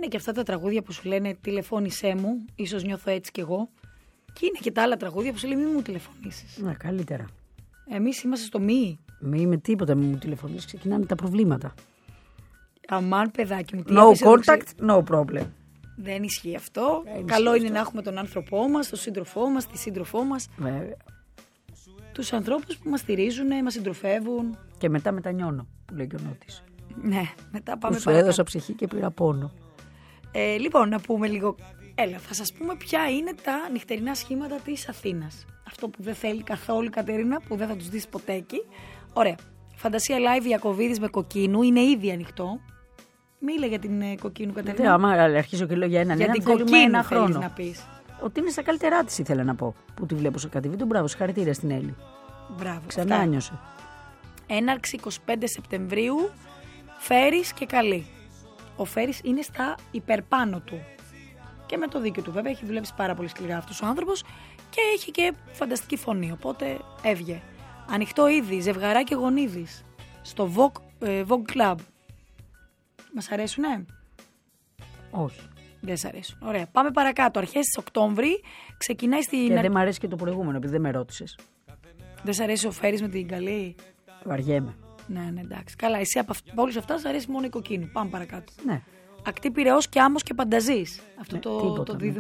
Είναι και αυτά τα τραγούδια που σου λένε τηλεφώνησέ μου, ίσως νιώθω έτσι κι εγώ. Και είναι και τα άλλα τραγούδια που σου λένε μη μου τηλεφωνήσεις. Ναι, καλύτερα. Εμείς είμαστε στο μη. Μη με τίποτα, μη μου τηλεφωνήσεις, ξεκινάνε τα προβλήματα. Αμάν, παιδάκι μου. No contact, no problem. Δεν ισχύει αυτό. Καλό είναι να έχουμε τον άνθρωπό μας, τον σύντροφό μας, τη σύντροφό μας. Βέβαια. Τους ανθρώπους που μας στηρίζουν, μας συντροφεύουν. Και μετά μετανιώνω, που λέει και ο Νότης. Ναι, μετά πάμε Σου παρακάτω. έδωσα ψυχή και πήρα πόνο. Λοιπόν, να πούμε λίγο. Έλα, θα σας πούμε ποια είναι τα νυχτερινά σχήματα της Αθήνας. Αυτό που δεν θέλει καθόλου η Κατερίνα, που δεν θα τους δεις ποτέ εκεί. Ωραία. Φαντασία Live Ιακωβίδης με Κοκκίνου, είναι ήδη ανοιχτό. Μίλα για την Κοκκίνου, Κατερίνα. Άμα αρχίζω και λέω για έναν Για έναν, την θέλουμε Κοκκίνου ένα θέλεις χρόνο. να πεις. Ότι είναι στα καλύτερά της, ήθελα να πω. Που τη βλέπω σε κάτι βίντεο. Μπράβο, συγχαρητήρια στην Έλλη. Μπράβο. Ξανά Αυτά. νιώσε. Έναρξη 25 Σεπτεμβρίου, Φέρης και Καλή. Ο Φέρης είναι στα υπερπάνω του. Και με το δίκιο του, βέβαια, έχει δουλέψει πάρα πολύ σκληρά αυτός ο άνθρωπος και έχει και φανταστική φωνή. Οπότε έβγε. Ανοιχτό ήδη, Ζευγαράκι Γονίδης. Στο Vogue Club. Μας αρέσουνε? Όχι. Δεν σ' αρέσουν. Ωραία. Πάμε παρακάτω. Αρχές της Οκτώβρη ξεκινάει στην. Και δεν μ' αρέσει και το προηγούμενο, επειδή δεν με ρώτησες. Δεν σ' αρέσει ο Φέρης με την Καλή? Βαριέμαι. Ναι, εντάξει. Καλά, εσύ από όλους αυτά σ' αρέσει μόνο η Κοκκίνου. Πάμε παρακάτω. Ναι. Ακτή Πειραιώς και Άμμος και Πανταζής. Αυτό Τίποτα, το ναι. δίδυμο